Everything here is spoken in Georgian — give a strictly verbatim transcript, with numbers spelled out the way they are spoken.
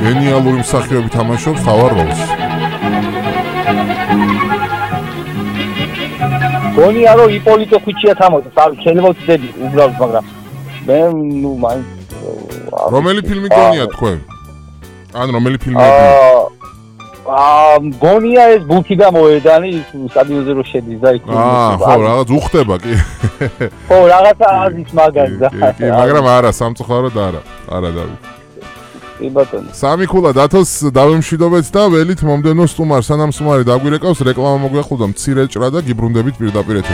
გენიალური მსახიობი თამაშობს თავარ როლს. გონია რომ იპოლიტო ხუჩია თამაშობს, არ შეიძლება ვწდები უბრალოდ, მაგრამ მე ნუ მაინც რომელი ფილმი გონია თქვენ? ან რომელი ფილმი? აა გონია ეს ბუთი გამოედანი სტადიონზე რო შედის და იქ აა ხო რაღაც უხდება კი. ხო რაღაცა არის მაგარი და კი მაგრამ არა სამწუხაროდ არა არა დავით. კი ბატონო. სამი ქულა დათოს დავემშვიდობეთ და ველით მომდენო სტუმარ სანამ სტუმარი დაგვირეკავს რეკლამა მოგვეხულდა მცირე ჭრა და გიბრუნდებით პირდაპირ